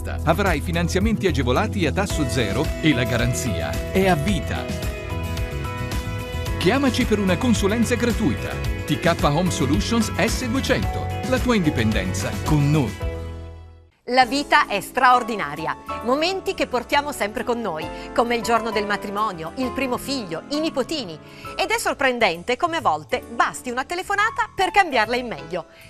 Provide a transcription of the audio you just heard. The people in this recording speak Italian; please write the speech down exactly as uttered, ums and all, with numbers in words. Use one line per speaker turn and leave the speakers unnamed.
basta. Avrai finanziamenti agevolati a tasso zero e la garanzia è a vita. Chiamaci per una consulenza gratuita. T K Home Solutions S duecento. La tua indipendenza con noi.
La vita è straordinaria, momenti che portiamo sempre con noi, come il giorno del matrimonio, il primo figlio, i nipotini. Ed è sorprendente come a volte basti una telefonata per cambiarla in meglio.